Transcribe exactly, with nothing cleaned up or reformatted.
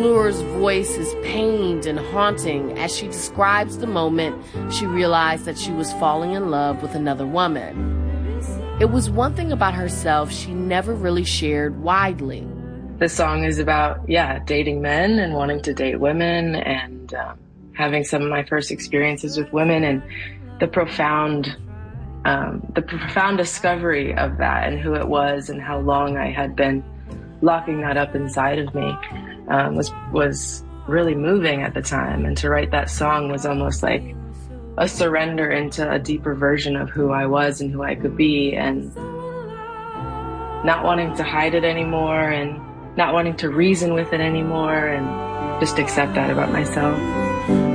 McClure's voice is pained and haunting as she describes the moment she realized that she was falling in love with another woman. It was one thing about herself she never really shared widely. The song is about, yeah, dating men and wanting to date women and um, having some of my first experiences with women and the profound, um, the profound discovery of that and who it was and how long I had been locking that up inside of me um, was was really moving at the time. And to write that song was almost like a surrender into a deeper version of who I was and who I could be, and not wanting to hide it anymore and not wanting to reason with it anymore and just accept that about myself.